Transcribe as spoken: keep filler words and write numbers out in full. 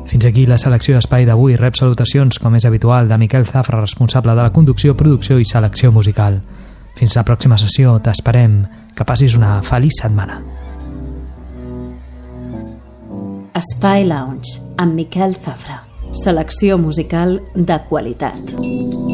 Fins aquí la selecció d'espai d'avui. Rep salutacions, com és habitual, de Miquel Zafra, responsable de la conducció, producció i selecció musical. Fins la pròxima sessió, t'esperem. Que passis una feliç setmana. Espai Lounge, amb Miquel Zafra. Selecció musical de qualitat.